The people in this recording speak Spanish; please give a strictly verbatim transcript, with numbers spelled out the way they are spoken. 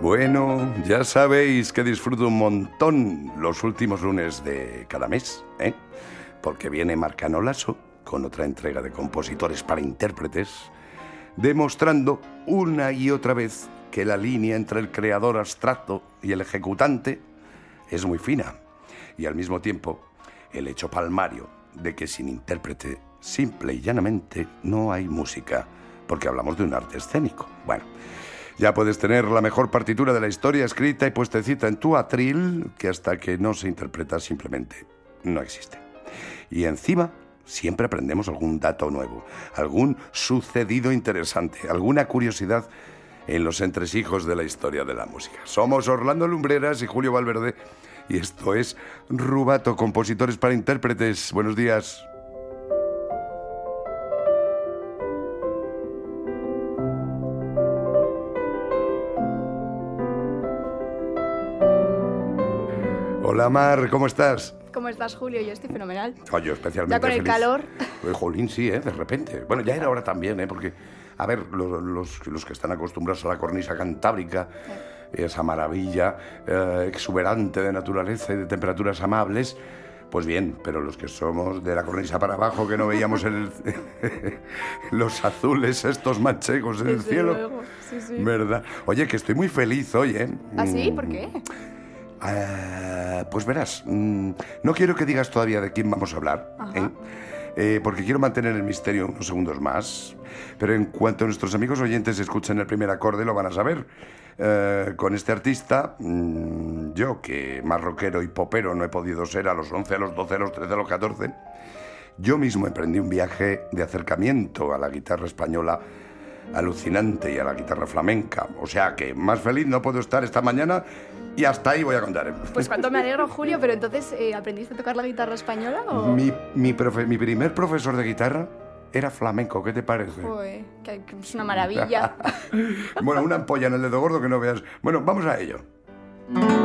Bueno, ya sabéis que disfruto un montón los últimos lunes de cada mes, ¿eh? Porque viene Marcano Lasso con otra entrega de compositores para intérpretes, demostrando una y otra vez que la línea entre el creador abstracto y el ejecutante es muy fina, y al mismo tiempo el hecho palmario de que sin intérprete, simple y llanamente, no hay música, porque hablamos de un arte escénico. Bueno, ya puedes tener la mejor partitura de la historia escrita y puestecita en tu atril, que hasta que no se interpreta simplemente no existe. Y encima siempre aprendemos algún dato nuevo, algún sucedido interesante, alguna curiosidad en los entresijos de la historia de la música. Somos Orlando Lumbreras y Julio Valverde, y esto es Rubato, compositores para intérpretes. Buenos días. Hola Mar, ¿cómo estás? ¿Cómo estás, Julio? Yo estoy fenomenal. Oh, yo especialmente ya con el feliz. calor. Pues, jolín, sí, ¿eh? De repente. Bueno, ya era hora también, ¿eh? Porque, a ver, los, los, los que están acostumbrados a la cornisa cantábrica, sí, esa maravilla eh, exuberante de naturaleza y de temperaturas amables, pues bien, pero los que somos de la cornisa para abajo, que no veíamos el, los azules, estos manchegos en el Desde cielo. luego. Sí, sí. ¿Verdad? Oye, que estoy muy feliz hoy, ¿eh? ¿Ah, sí? ¿Por qué? Uh, pues verás, mm, no quiero que digas todavía de quién vamos a hablar, ¿eh? Eh, porque quiero mantener el misterio unos segundos más. Pero en cuanto nuestros amigos oyentes escuchen el primer acorde, lo van a saber. Uh, con este artista, mmm, yo, que más rockero y popero no he podido ser a los once, a los doce, a los trece, a los catorce, yo mismo emprendí un viaje de acercamiento a la guitarra española alucinante y a la guitarra flamenca. O sea que más feliz no puedo estar esta mañana. Y hasta ahí voy a contar. Pues cuánto me alegro, Julio, pero entonces, eh, ¿aprendiste a tocar la guitarra española o...? Mi, mi, profe, mi primer profesor de guitarra era flamenco, ¿qué te parece? Joder, que, que es una maravilla. Bueno, una ampolla en el dedo gordo que no veas. Bueno, vamos a ello.